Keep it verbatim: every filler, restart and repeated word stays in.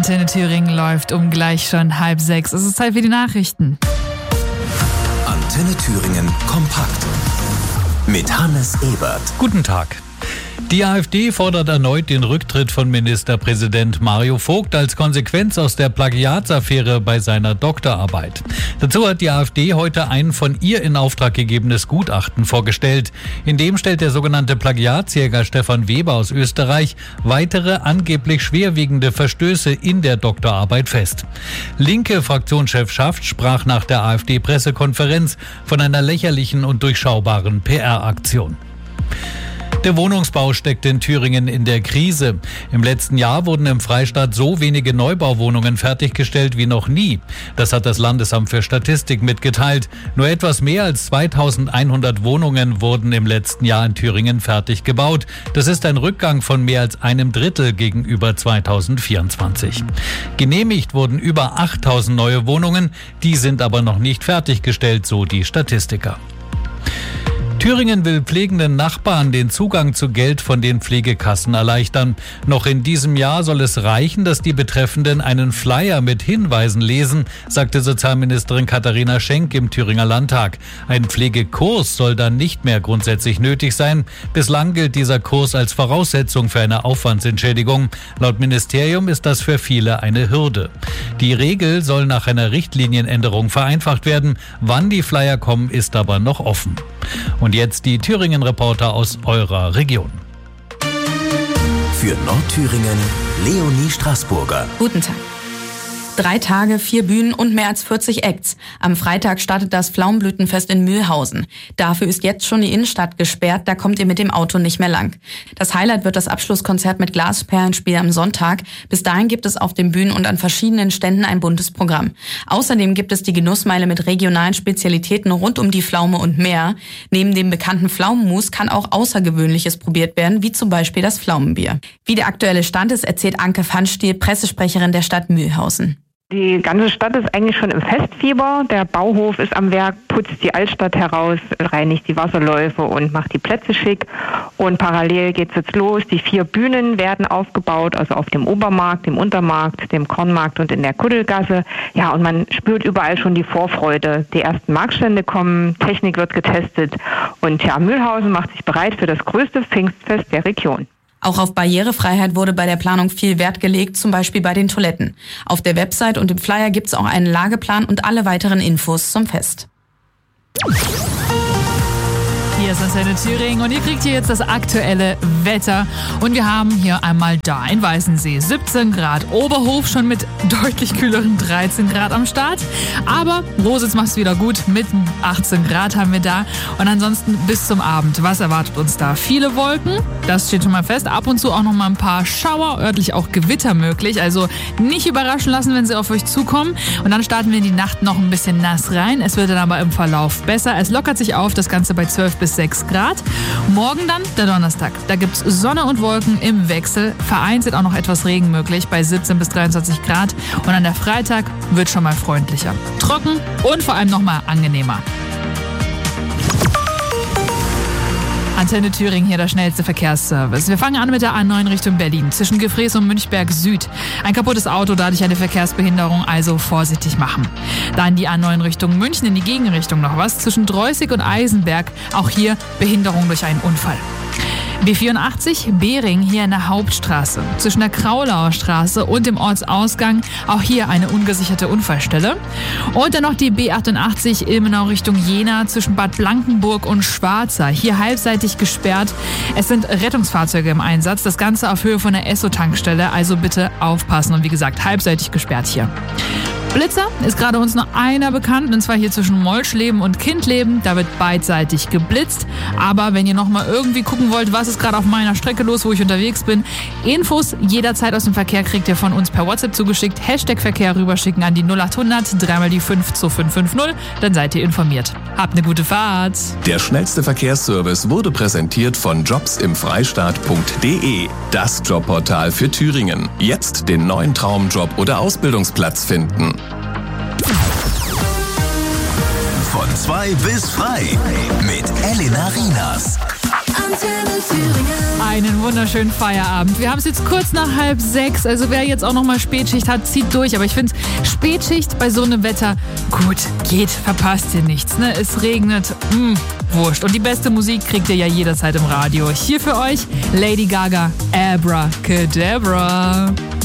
Antenne Thüringen läuft um gleich schon halb sechs. Es ist Zeit für die Nachrichten. Antenne Thüringen kompakt mit Hannes Ebert. Guten Tag. Die AfD fordert erneut den Rücktritt von Ministerpräsident Mario Vogt als Konsequenz aus der Plagiatsaffäre bei seiner Doktorarbeit. Dazu hat die AfD heute ein von ihr in Auftrag gegebenes Gutachten vorgestellt. In dem stellt der sogenannte Plagiatsjäger Stefan Weber aus Österreich weitere angeblich schwerwiegende Verstöße in der Doktorarbeit fest. Linke Fraktionschef Schaft sprach nach der AfD-Pressekonferenz von einer lächerlichen und durchschaubaren P R-Aktion. Der Wohnungsbau steckt in Thüringen in der Krise. Im letzten Jahr wurden im Freistaat so wenige Neubauwohnungen fertiggestellt wie noch nie. Das hat das Landesamt für Statistik mitgeteilt. Nur etwas mehr als zweitausendeinhundert Wohnungen wurden im letzten Jahr in Thüringen fertig gebaut. Das ist ein Rückgang von mehr als einem Drittel gegenüber zweitausendvierundzwanzig. Genehmigt wurden über achttausend neue Wohnungen. Die sind aber noch nicht fertiggestellt, so die Statistiker. Thüringen will pflegenden Nachbarn den Zugang zu Geld von den Pflegekassen erleichtern. Noch in diesem Jahr soll es reichen, dass die Betreffenden einen Flyer mit Hinweisen lesen, sagte Sozialministerin Katharina Schenk im Thüringer Landtag. Ein Pflegekurs soll dann nicht mehr grundsätzlich nötig sein. Bislang gilt dieser Kurs als Voraussetzung für eine Aufwandsentschädigung. Laut Ministerium ist das für viele eine Hürde. Die Regel soll nach einer Richtlinienänderung vereinfacht werden. Wann die Flyer kommen, ist aber noch offen. Und jetzt die Thüringen-Reporter aus eurer Region. Für Nordthüringen Leonie Straßburger. Guten Tag. Drei Tage, vier Bühnen und mehr als vierzig Acts. Am Freitag startet das Pflaumenblütenfest in Mühlhausen. Dafür ist jetzt schon die Innenstadt gesperrt, da kommt ihr mit dem Auto nicht mehr lang. Das Highlight wird das Abschlusskonzert mit Glasperlenspiel am Sonntag. Bis dahin gibt es auf den Bühnen und an verschiedenen Ständen ein buntes Programm. Außerdem gibt es die Genussmeile mit regionalen Spezialitäten rund um die Pflaume und mehr. Neben dem bekannten Pflaumenmus kann auch Außergewöhnliches probiert werden, wie zum Beispiel das Pflaumenbier. Wie der aktuelle Stand ist, erzählt Anke Pfannstiel, Pressesprecherin der Stadt Mühlhausen. Die ganze Stadt ist eigentlich schon im Festfieber. Der Bauhof ist am Werk, putzt die Altstadt heraus, reinigt die Wasserläufe und macht die Plätze schick. Und parallel geht's jetzt los. Die vier Bühnen werden aufgebaut, also auf dem Obermarkt, dem Untermarkt, dem Kornmarkt und in der Kuddelgasse. Ja, und man spürt überall schon die Vorfreude. Die ersten Marktstände kommen, Technik wird getestet. Und ja, Mühlhausen macht sich bereit für das größte Pfingstfest der Region. Auch auf Barrierefreiheit wurde bei der Planung viel Wert gelegt, zum Beispiel bei den Toiletten. Auf der Website und im Flyer gibt es auch einen Lageplan und alle weiteren Infos zum Fest. Hier ist Antenne Thüringen und ihr kriegt hier jetzt das aktuelle Wetter. Und wir haben hier einmal da in Weißensee siebzehn Grad, Oberhof schon mit deutlich kühleren dreizehn Grad am Start. Aber Rositz macht es wieder gut, mit achtzehn Grad haben wir da. Und ansonsten bis zum Abend, was erwartet uns da? Viele Wolken, das steht schon mal fest. Ab und zu auch noch mal ein paar Schauer, örtlich auch Gewitter möglich. Also nicht überraschen lassen, wenn sie auf euch zukommen. Und dann starten wir in die Nacht noch ein bisschen nass rein. Es wird dann aber im Verlauf besser. Es lockert sich auf, das Ganze bei zwölf bis sechs Grad. Morgen dann der Donnerstag. Da gibt es Sonne und Wolken im Wechsel. Vereinzelt auch noch etwas Regen möglich bei siebzehn bis dreiundzwanzig Grad. Und an der Freitag wird schon mal freundlicher. Trocken und vor allem noch mal angenehmer. Antenne Thüringen, hier der schnellste Verkehrsservice. Wir fangen an mit der A neun Richtung Berlin, zwischen Gefrees und Münchberg Süd. Ein kaputtes Auto, dadurch eine Verkehrsbehinderung, also vorsichtig machen. Dann die A neun Richtung München, in die Gegenrichtung noch was, zwischen Dreußig und Eisenberg. Auch hier Behinderung durch einen Unfall. B vierundachtzig Behring hier in der Hauptstraße. Zwischen der Kraulauer Straße und dem Ortsausgang auch hier eine ungesicherte Unfallstelle. Und dann noch die B achtundachtzig Ilmenau Richtung Jena zwischen Bad Blankenburg und Schwarza. Hier halbseitig gesperrt. Es sind Rettungsfahrzeuge im Einsatz. Das Ganze auf Höhe von der Esso-Tankstelle. Also bitte aufpassen. Und wie gesagt, halbseitig gesperrt hier. Blitzer ist gerade uns nur einer bekannt, und zwar hier zwischen Molschleben und Kindleben. Da wird beidseitig geblitzt. Aber wenn ihr noch mal irgendwie gucken wollt, was ist gerade auf meiner Strecke los, wo ich unterwegs bin, Infos jederzeit aus dem Verkehr kriegt ihr von uns per WhatsApp zugeschickt. Hashtag Verkehr rüberschicken an die null achthundert, dreimal die fünf zu fünf fünf null. Dann seid ihr informiert. Habt eine gute Fahrt. Der schnellste Verkehrsservice wurde präsentiert von jobs im freistaat punkt de. Das Jobportal für Thüringen. Jetzt den neuen Traumjob oder Ausbildungsplatz finden. Von zwei bis frei mit Elena Rienas. Antenne Thüringen. Einen wunderschönen Feierabend. Wir haben es jetzt kurz nach halb sechs. Also wer jetzt auch noch mal Spätschicht hat, zieht durch. Aber ich finde, Spätschicht bei so einem Wetter, gut, geht, verpasst ihr nichts. Ne? Es regnet, mh, wurscht. Und die beste Musik kriegt ihr ja jederzeit im Radio. Hier für euch Lady Gaga, Abracadabra.